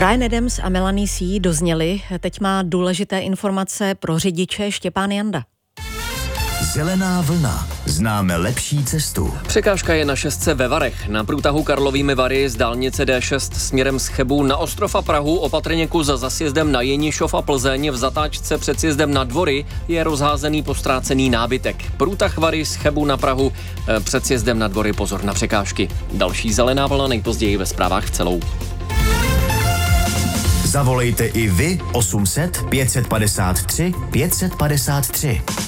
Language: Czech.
Bryan Adams a Melanie C. dozněli. Teď má důležité informace pro řidiče Štěpán Janda. Zelená vlna. Známe lepší cestu. Překážka je na šestce ve Varech. Na průtahu Karlovými Vary z dálnice D6 směrem z Chebu na Ostrov a Prahu opatrně za zasjezdem na Jenišov a Plzeň v zatáčce před sjezdem na Dvory je rozházený postrácený nábytek. Průtah Vary z Chebu na Prahu před sjezdem na Dvory pozor na překážky. Další zelená vlna nejpozději ve zprávách v celou. Zavolejte i vy 800 553 553.